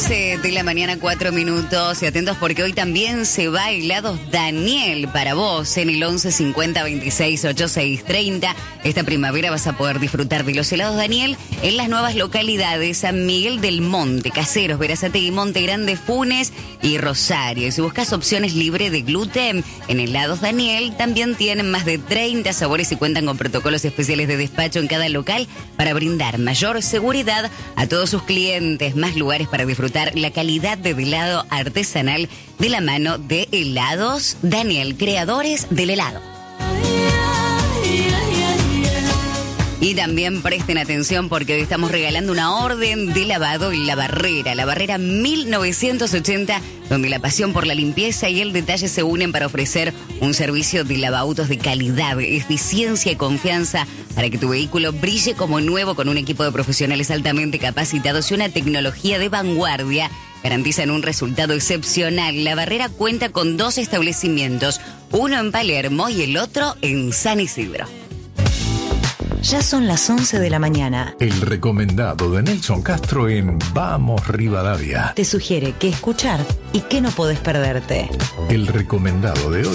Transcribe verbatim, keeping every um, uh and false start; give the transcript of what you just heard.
once de la mañana, cuatro minutos. Y atentos porque hoy también se va a Helados Daniel para vos en el once cincuenta veintiséis ochenta y seis treinta. Esta primavera vas a poder disfrutar de los helados Daniel en las nuevas localidades San Miguel del Monte, Caseros, Berazategui, Monte Grande, Funes y Rosario. Y si buscas opciones libres de gluten, en Helados Daniel también tienen más de treinta sabores y cuentan con protocolos especiales de despacho en cada local para brindar mayor seguridad a todos sus clientes. Más lugares para disfrutar la calidad de helado artesanal de la mano de Helados Daniel, creadores del helado. Y también presten atención porque hoy estamos regalando una orden de lavado en La Barrera, La Barrera mil novecientos ochenta, donde la pasión por la limpieza y el detalle se unen para ofrecer un servicio de lavautos de calidad, eficiencia y confianza para que tu vehículo brille como nuevo con un equipo de profesionales altamente capacitados y una tecnología de vanguardia. Garantizan un resultado excepcional. La Barrera cuenta con dos establecimientos, uno en Palermo y el otro en San Isidro. Ya son las once de la mañana. El recomendado de Nelson Castro en Vamos Rivadavia. Te sugiere qué escuchar y qué no podés perderte. El recomendado de hoy.